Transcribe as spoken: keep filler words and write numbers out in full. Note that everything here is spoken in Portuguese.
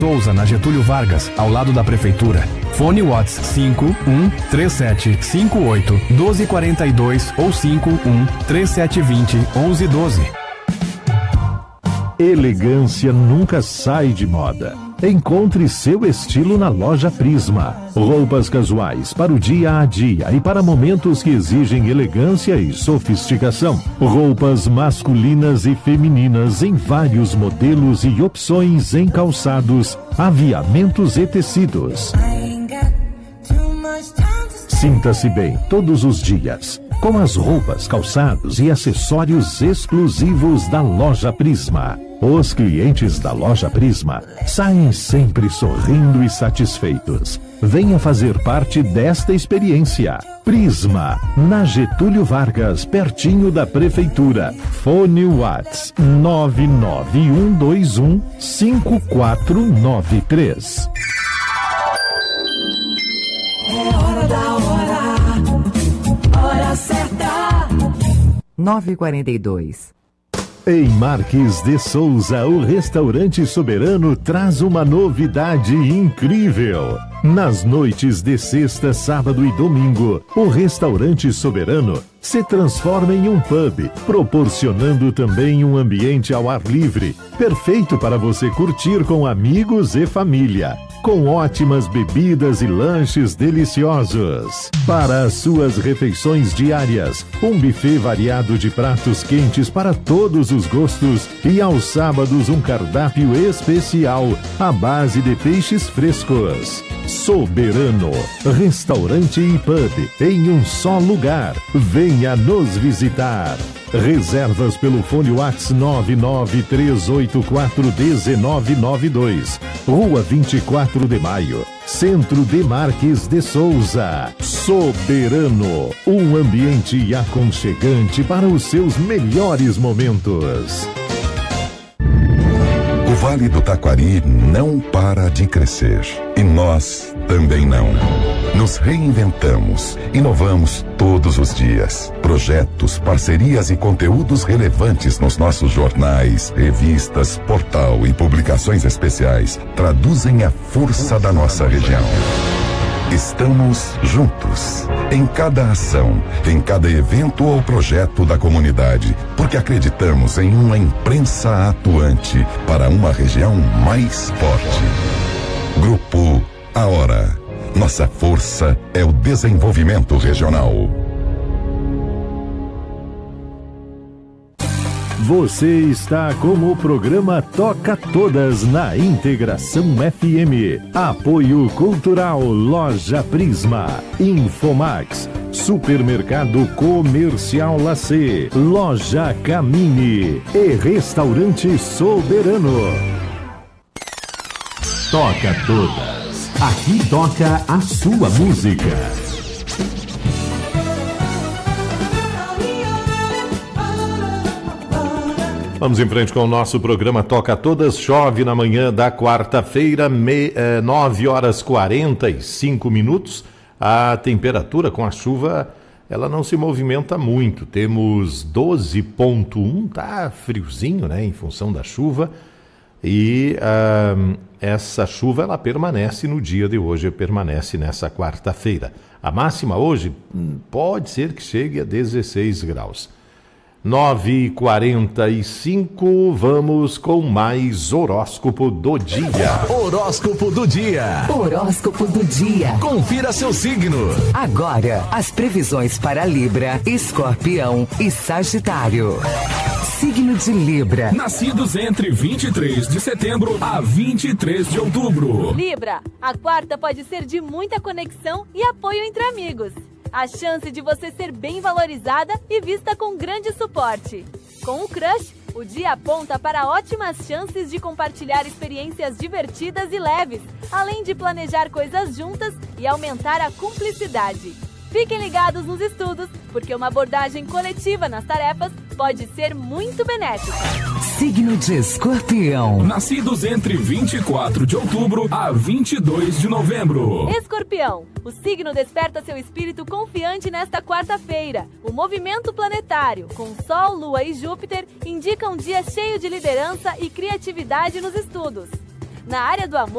Souza, na Getúlio Vargas, ao lado da Prefeitura. Fone WhatsApp cinco um três sete cinco oito um dois quatro dois ou cinco um três sete dois zero um um um doze. Elegância nunca sai de moda. Encontre seu estilo na Loja Prisma. Roupas casuais para o dia a dia e para momentos que exigem elegância e sofisticação. Roupas masculinas e femininas em vários modelos e opções em calçados, aviamentos e tecidos. Sinta-se bem todos os dias com as roupas, calçados e acessórios exclusivos da Loja Prisma. Os clientes da Loja Prisma saem sempre sorrindo e satisfeitos. Venha fazer parte desta experiência. Prisma, na Getúlio Vargas, pertinho da Prefeitura. Fone WhatsApp nove nove um dois um cinco quatro nove três. É hora da hora, hora certa. nove e quarenta e dois. Em Marques de Souza, o Restaurante Soberano traz uma novidade incrível. Nas noites de sexta, sábado e domingo, o Restaurante Soberano se transforma em um pub, proporcionando também um ambiente ao ar livre, perfeito para você curtir com amigos e família, com ótimas bebidas e lanches deliciosos. Para as suas refeições diárias, um buffet variado de pratos quentes para todos os gostos e aos sábados um cardápio especial à base de peixes frescos. Soberano, restaurante e pub em um só lugar. Venha nos visitar. Reservas pelo fone WhatsApp nove nove três oito quatro um nove nove dois. Rua vinte e quatro de maio, Centro de Marques de Souza. Soberano, um ambiente aconchegante para os seus melhores momentos. O Vale do Taquari não para de crescer. E nós também não. Nos reinventamos, inovamos todos os dias. Projetos, parcerias e conteúdos relevantes nos nossos jornais, revistas, portal e publicações especiais traduzem a força da nossa região. Estamos juntos, em cada ação, em cada evento ou projeto da comunidade, porque acreditamos em uma imprensa atuante para uma região mais forte. Grupo A Hora. Nossa força é o desenvolvimento regional. Você está com o programa Toca Todas na Integração F M. Apoio Cultural Loja Prisma, Infomax, Supermercado Comercial Lacê, Loja Camini e Restaurante Soberano. Toca Todas. Aqui toca a sua música. Vamos em frente com o nosso programa Toca Todas. Chove na manhã da quarta-feira, eh, nove horas e quarenta e cinco minutos. A temperatura com a chuva, ela não se movimenta muito. Temos doze ponto um, tá friozinho, né, em função da chuva. E ah, essa chuva, ela permanece no dia de hoje, permanece nessa quarta-feira. A máxima hoje pode ser que chegue a dezesseis graus. nove e quarenta e cinco, vamos com mais horóscopo do dia. Horóscopo do dia. Horóscopo do dia. Confira seu signo. Agora, as previsões para Libra, Escorpião e Sagitário. Signo de Libra. Nascidos entre vinte e três de setembro a vinte e três de outubro. Libra, a quarta pode ser de muita conexão e apoio entre amigos. A chance de você ser bem valorizada e vista com grande suporte. Com o crush, o dia aponta para ótimas chances de compartilhar experiências divertidas e leves, além de planejar coisas juntas e aumentar a cumplicidade. Fiquem ligados nos estudos, porque uma abordagem coletiva nas tarefas pode ser muito benéfica. Signo de Escorpião. Nascidos entre vinte e quatro de outubro a vinte e dois de novembro. Escorpião, o signo desperta seu espírito confiante nesta quarta-feira. O movimento planetário, com Sol, Lua e Júpiter, indica um dia cheio de liderança e criatividade nos estudos. Na área do amor,